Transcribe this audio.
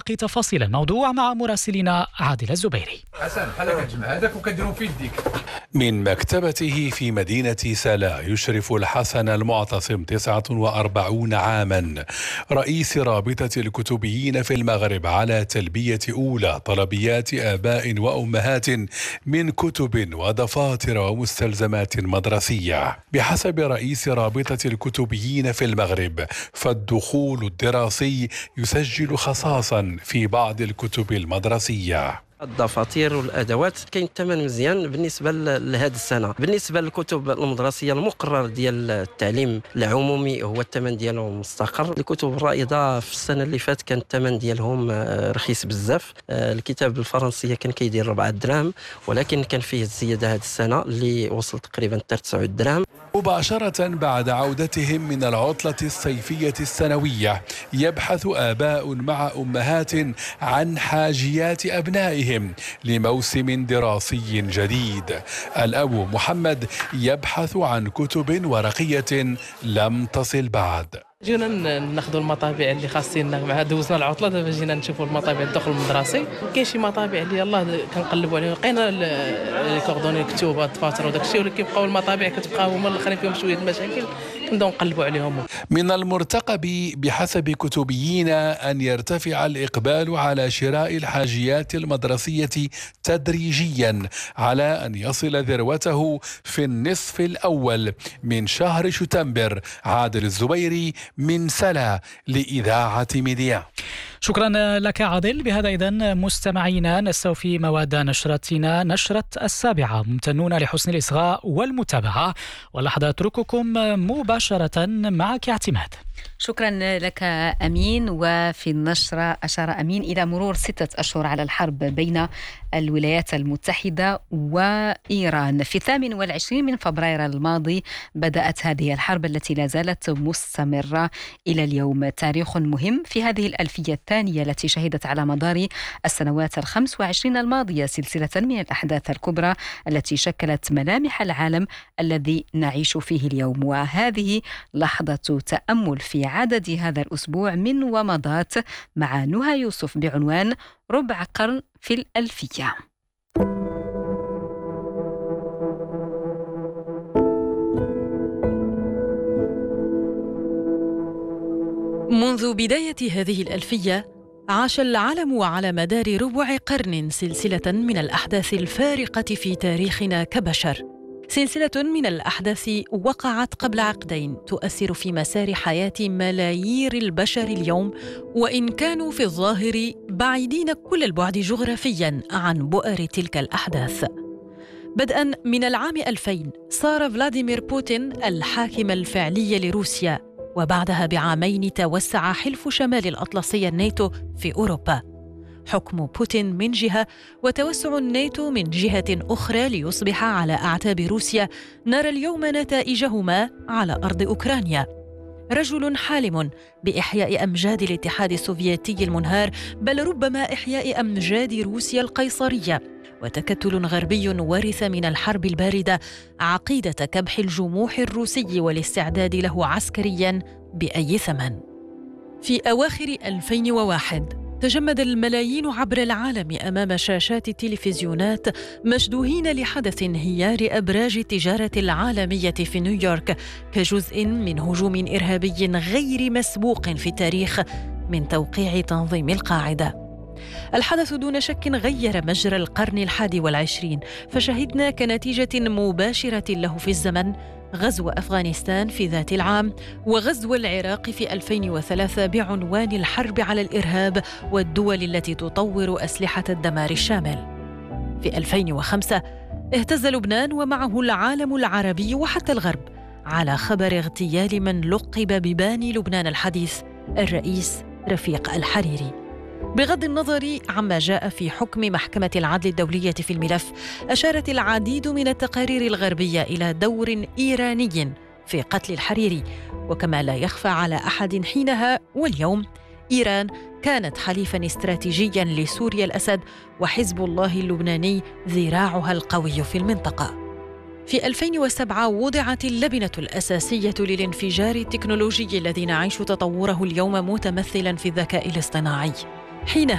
باقي تفاصيل الموضوع مع مراسلنا عادل الزبيري. من مكتبته في مدينة سلا يشرف الحسن المعتصم 49 عاما رئيس رابطة الكتبيين في المغرب على تلبية أولى طلبيات آباء وأمهات من كتب ودفاتر ومستلزمات مدرسية. بحسب رئيس رابطة الكتبيين في المغرب فالدخول الدراسي يسجل خصاصا في بعض الكتب المدرسية. الدفاتر والادوات كاين الثمن مزيان بالنسبه لهذه السنه. بالنسبه للكتب المدرسيه المقرر ديال التعليم العمومي هو الثمن ديالو مستقر. الكتب الرائده في السنه اللي فات كان الثمن ديالهم رخيص بزاف. الكتاب الفرنسيه كان كيدير 4 دراهم، ولكن كان فيه الزياده هذه السنه اللي وصل تقريبا 9 دراهم. مباشرة بعد عودتهم من العطلة الصيفية السنوية يبحث آباء مع أمهات عن حاجيات أبنائهم لموسم دراسي جديد. الأب محمد يبحث عن كتب ورقية لم تصل بعد. جينا ناخذوا المطابع اللي خاصين مع دوزنا العطله، دابا جينا نشوفوا المطابع الدخل المدرسي. كاين شي مطابع اللي يلاه كنقلبوا عليهم، لقينا الكوردوني مكتوبه الدفاتر وداك الشيء، ولكن كيبقاو المطابع كتبقى هما الاخرين فيهم شويه المشاكل، كنبداو نقلبوا عليهم. من المرتقب بحسب كتبيين أن يرتفع الإقبال على شراء الحاجيات المدرسية تدريجيا على أن يصل ذروته في النصف الأول من شهر شتنبر. عادل الزبيري من سلا لإذاعة ميديا. شكرا لك عادل. بهذا إذن مستمعينا نستوفي مواد نشرتنا نشرة 7. ممتنون لحسن الإصغاء والمتابعة، ولحظة أترككم مباشرة معك اعتماد. شكرا لك أمين. وفي النشرة أشار أمين إلى مرور 6 أشهر على الحرب بين الولايات المتحدة وإيران. في 28 من فبراير الماضي بدأت هذه الحرب التي لا زالت مستمرة إلى اليوم. تاريخ مهم في هذه الألفية الثانية التي شهدت على مدار السنوات 25 الماضية سلسلة من الأحداث الكبرى التي شكلت ملامح العالم الذي نعيش فيه اليوم. وهذه لحظة تأمل في عدد هذا الأسبوع من ومضات مع نهى يوسف بعنوان ربع قرن في الألفية. منذ بداية هذه الألفية عاش العالم على مدار ربع قرن سلسلة من الأحداث الفارقة في تاريخنا كبشر. سلسلة من الأحداث وقعت قبل عقدين تؤثر في مسار حياة ملايير البشر اليوم، وإن كانوا في الظاهر بعيدين كل البعد جغرافياً عن بؤر تلك الأحداث. بدءاً من العام 2000 صار فلاديمير بوتين الحاكم الفعلي لروسيا، وبعدها بعامين توسع حلف شمال الأطلسي الناتو في أوروبا. حكم بوتين من جهة وتوسع الناتو من جهة أخرى ليصبح على أعتاب روسيا نرى اليوم نتائجهما على أرض أوكرانيا. رجل حالم بإحياء أمجاد الاتحاد السوفيتي المنهار، بل ربما إحياء أمجاد روسيا القيصرية، وتكتل غربي ورث من الحرب الباردة عقيدة كبح الجموح الروسي والاستعداد له عسكرياً بأي ثمن. في أواخر 2001 تجمد الملايين عبر العالم أمام شاشات التلفزيونات مشدوهين لحدث انهيار أبراج التجارة العالمية في نيويورك كجزء من هجوم إرهابي غير مسبوق في التاريخ من توقيع تنظيم القاعدة. الحدث دون شك غير مجرى القرن 21، فشهدنا كنتيجة مباشرة له في الزمن غزو أفغانستان في ذات العام، وغزو العراق في 2003 بعنوان الحرب على الإرهاب والدول التي تطور أسلحة الدمار الشامل. في 2005 اهتز لبنان ومعه العالم العربي وحتى الغرب على خبر اغتيال من لقب بباني لبنان الحديث الرئيس رفيق الحريري. بغض النظر عما جاء في حكم محكمة العدل الدولية في الملف، أشارت العديد من التقارير الغربية إلى دور إيراني في قتل الحريري. وكما لا يخفى على أحد حينها واليوم، إيران كانت حليفاً استراتيجياً لسوريا الأسد وحزب الله اللبناني ذراعها القوي في المنطقة. في 2007 وضعت اللبنة الأساسية للانفجار التكنولوجي الذي نعيش تطوره اليوم متمثلاً في الذكاء الاصطناعي. حينها